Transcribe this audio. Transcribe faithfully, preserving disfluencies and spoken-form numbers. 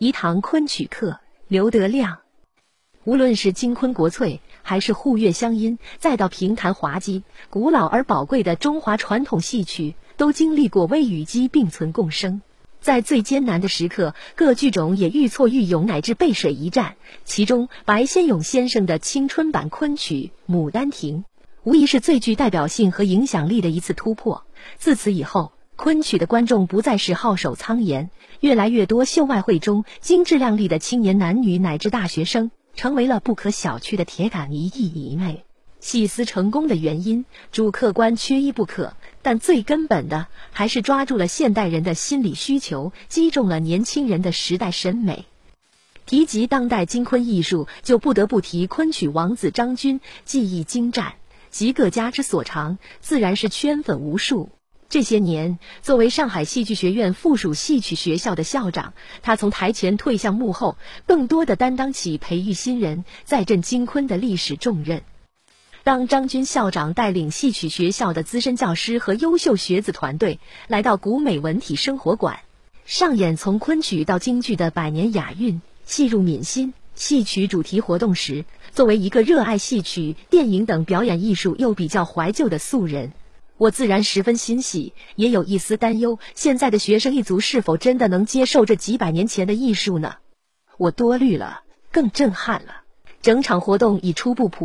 颐堂昆曲课，刘德亮。无论是京昆国粹，还是沪粤湘音，再到评弹滑稽，古老而宝贵的中华传统戏曲，都经历过微与机并存共生。在最艰难的时刻，各剧种也愈挫愈勇，乃至背水一战。其中，白先勇先生的青春版昆曲《牡丹亭》，无疑是最具代表性和影响力的一次突破。自此以后，昆曲的观众不再是好手苍颜，越来越多秀外慧中、精致亮丽的青年男女乃至大学生，成为了不可小觑的铁杆一艺一妹。细思成功的原因，主客观缺一不可，但最根本的还是抓住了现代人的心理需求，击中了年轻人的时代审美。提及当代京昆艺术，就不得不提昆曲王子张军，技艺精湛，集各家之所长，自然是圈粉无数。这些年，作为上海戏剧学院附属戏曲学校的校长，他从台前退向幕后，更多地担当起培育新人、再振京昆的历史重任。当张军校长带领戏曲学校的资深教师和优秀学子团队来到古美文体生活馆，上演从昆曲到京剧的百年雅韵，戏入民心戏曲主题活动时，作为一个热爱戏曲、电影等表演艺术又比较怀旧的素人，我自然十分欣喜，也有一丝担忧，现在的学生一族是否真的能接受这几百年前的艺术呢？我多虑了，更震撼了。整场活动已初步普